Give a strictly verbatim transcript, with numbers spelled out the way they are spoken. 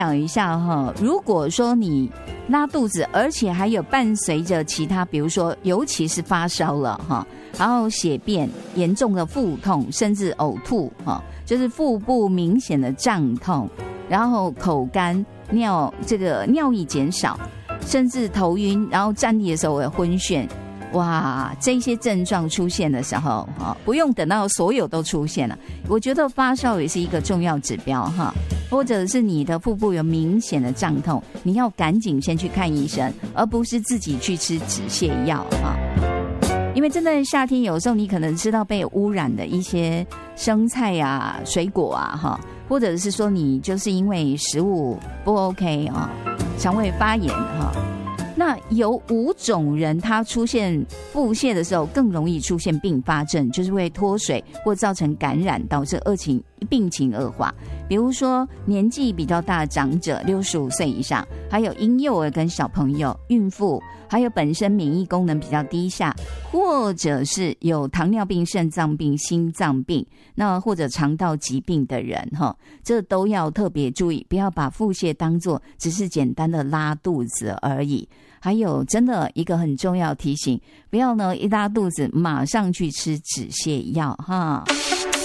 讲一下哈，如果说你拉肚子，而且还有伴随着其他，比如说尤其是发烧了哈，然后血便严重的腹痛，甚至呕吐哈，就是腹部明显的胀痛，然后口干、尿这个尿液减少，甚至头晕，然后站立的时候会昏眩。哇，这些症状出现的时候，不用等到所有都出现了，我觉得发烧也是一个重要指标哈。或者是你的腹部有明显的胀痛，你要赶紧先去看医生，而不是自己去吃止泻药哈。因为真的夏天有时候你可能吃到被污染的一些生菜啊、水果啊哈，或者是说你就是因为食物不 OK 啊，肠胃发炎哈。那有五种人他出现腹泻的时候更容易出现并发症，就是会脱水或造成感染，导致恶情病情恶化。比如说年纪比较大的长者，六十五岁以上，还有婴幼儿跟小朋友、孕妇，还有本身免疫功能比较低下，或者是有糖尿病、肾脏病、心脏病，那或者肠道疾病的人哈，这都要特别注意，不要把腹泻当作只是简单的拉肚子而已。还有真的一个很重要提醒，不要呢一拉肚子马上去吃止泻药哈。